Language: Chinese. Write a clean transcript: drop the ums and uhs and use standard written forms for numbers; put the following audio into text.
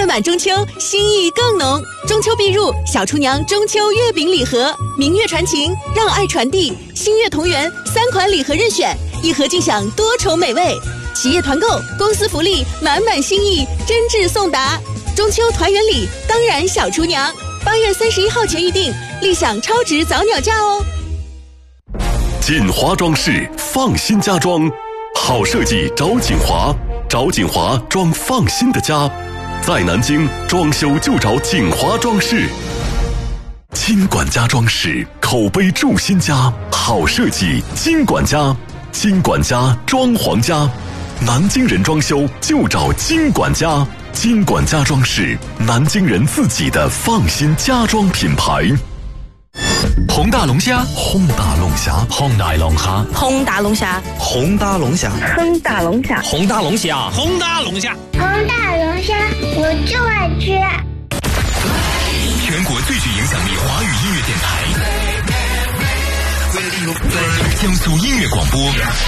满中秋，心意更浓。中秋必入，小厨娘中秋月饼礼盒，明月传情，让爱传递，星月同源，3款礼盒任选，一盒尽享多重美味。企业团购，公司福利，满满心意，真挚送达。中秋团圆礼，当然小厨娘。8月31号前预定，立享超值早鸟价哦。 锦华装饰，放心家装，好设计找锦华，找锦华装放心的家。在南京装修就找锦华装饰。金管家装饰，口碑住新家，好设计金管家，金管家装潢家。南京人装修就找金管家，金管家装饰，南京人自己的放心家装品牌。 红大龙虾， 红大龙虾， 红大龙虾， 红大龙虾， 红大龙虾， 红大龙虾， 红大龙虾， 红大龙虾， 红大龙虾，我就爱吃。 全国最具影响力华语音乐电台，江苏音乐广播